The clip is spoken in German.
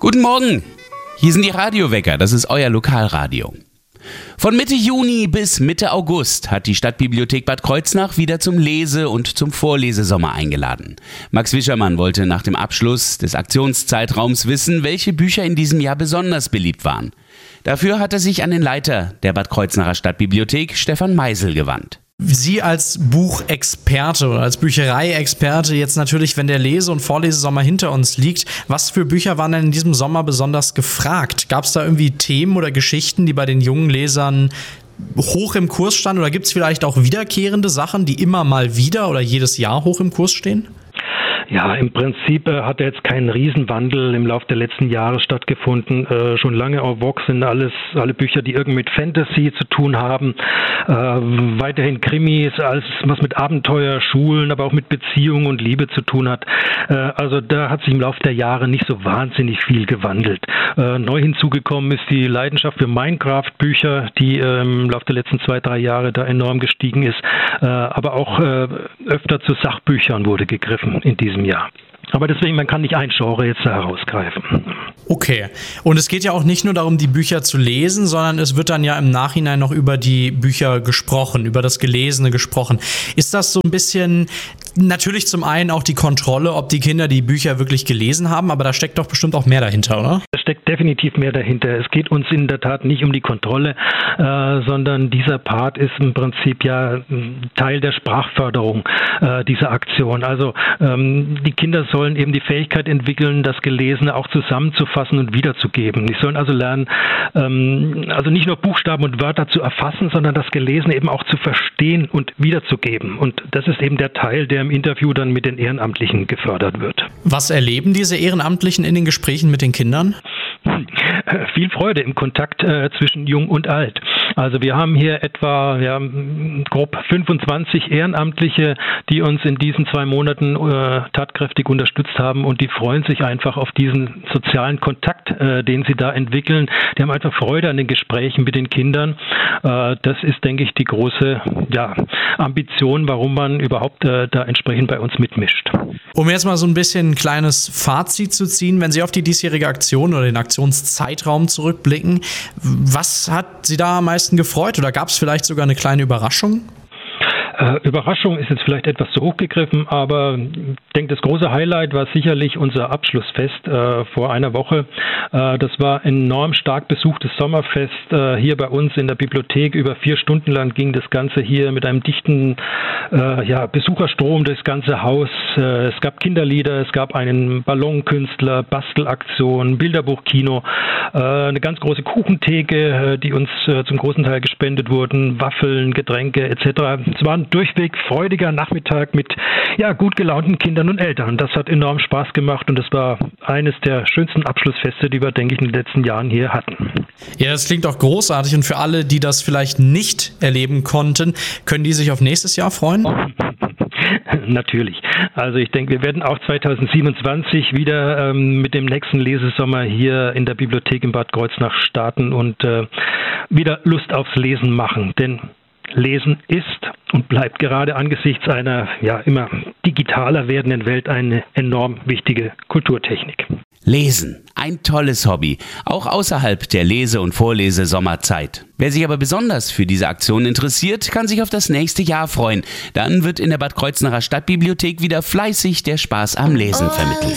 Guten Morgen, hier sind die Radiowecker, das ist euer Lokalradio. Von Mitte Juni bis Mitte August hat die Stadtbibliothek Bad Kreuznach wieder zum Lese- und zum Vorlesesommer eingeladen. Max Wischermann wollte nach dem Abschluss des Aktionszeitraums wissen, welche Bücher in diesem Jahr besonders beliebt waren. Dafür hat er sich an den Leiter der Bad Kreuznacher Stadtbibliothek, Stefan Meisel, gewandt. Sie als Buchexperte oder als Bücherei-Experte jetzt natürlich, wenn der Lese- und Vorlesesommer hinter uns liegt, was für Bücher waren denn in diesem Sommer besonders gefragt? Gab es da irgendwie Themen oder Geschichten, die bei den jungen Lesern hoch im Kurs standen? Oder gibt es vielleicht auch wiederkehrende Sachen, die immer mal wieder oder jedes Jahr hoch im Kurs stehen? Ja, im Prinzip hat jetzt kein Riesenwandel im Laufe der letzten Jahre stattgefunden. Schon lange en vogue sind alle Bücher, die irgendwie mit Fantasy zu tun haben. Weiterhin Krimis, alles was mit Abenteuer, Schulen, aber auch mit Beziehung und Liebe zu tun hat. Also da hat sich im Laufe der Jahre nicht so wahnsinnig viel gewandelt. Neu hinzugekommen ist die Leidenschaft für Minecraft-Bücher, die im Laufe der letzten 2-3 Jahre da enorm gestiegen ist. Aber auch öfter zu Sachbüchern wurde gegriffen in diesem Jahr. Aber deswegen, man kann nicht ein Genre jetzt da herausgreifen. Okay. Und es geht ja auch nicht nur darum, die Bücher zu lesen, sondern es wird dann ja im Nachhinein noch über die Bücher gesprochen, über das Gelesene gesprochen. Ist das so ein bisschen, natürlich zum einen auch die Kontrolle, ob die Kinder die Bücher wirklich gelesen haben, aber da steckt doch bestimmt auch mehr dahinter, oder? Da steckt definitiv mehr dahinter. Es geht uns in der Tat nicht um die Kontrolle, sondern dieser Part ist im Prinzip ja Teil der Sprachförderung dieser Aktion. Also die Kinder sollen eben die Fähigkeit entwickeln, das Gelesene auch zusammenzufassen und wiederzugeben. Die sollen also lernen, also nicht nur Buchstaben und Wörter zu erfassen, sondern das Gelesene eben auch zu verstehen und wiederzugeben. Und das ist eben der Teil, der im Interview dann mit den Ehrenamtlichen gefördert wird. Was erleben diese Ehrenamtlichen in den Gesprächen mit den Kindern? Viel Freude im Kontakt zwischen Jung und Alt. Also wir haben hier etwa grob 25 Ehrenamtliche, die uns in diesen 2 Monaten tatkräftig unterstützt haben, und die freuen sich einfach auf diesen sozialen Kontakt, den sie da entwickeln. Die haben einfach Freude an den Gesprächen mit den Kindern. Das ist, denke ich, die große Ambition, warum man überhaupt da entsprechend bei uns mitmischt. Um jetzt mal so ein bisschen ein kleines Fazit zu ziehen, wenn Sie auf die diesjährige Aktion oder den Aktionszeitraum zurückblicken, was hat Sie da am meisten gefreut oder gab es vielleicht sogar eine kleine Überraschung? Überraschung ist jetzt vielleicht etwas zu hoch gegriffen, aber ich denke, das große Highlight war sicherlich unser Abschlussfest vor einer Woche. Das war ein enorm stark besuchtes Sommerfest hier bei uns in der Bibliothek. Über 4 Stunden lang ging das Ganze hier mit einem dichten Besucherstrom durchs ganze Haus. Es gab Kinderlieder, es gab einen Ballonkünstler, Bastelaktion, Bilderbuchkino, eine ganz große Kuchentheke, die uns zum großen Teil gespendet wurden, Waffeln, Getränke etc. Es war ein durchweg freudiger Nachmittag mit gut gelaunten Kindern und Eltern. Das hat enorm Spaß gemacht und es war eines der schönsten Abschlussfeste, die wir, denke ich, in den letzten Jahren hier hatten. Ja, das klingt auch großartig, und für alle, die das vielleicht nicht erleben konnten, können die sich auf nächstes Jahr freuen? Natürlich. Also ich denke, wir werden auch 2027 wieder mit dem nächsten Lesesommer hier in der Bibliothek in Bad Kreuznach starten und wieder Lust aufs Lesen machen. Denn Lesen ist und bleibt gerade angesichts einer immer digitaler werdenden Welt eine enorm wichtige Kulturtechnik. Lesen, ein tolles Hobby, auch außerhalb der Lese- und Vorlesesommerzeit. Wer sich aber besonders für diese Aktion interessiert, kann sich auf das nächste Jahr freuen. Dann wird in der Bad Kreuznacher Stadtbibliothek wieder fleißig der Spaß am Lesen vermittelt.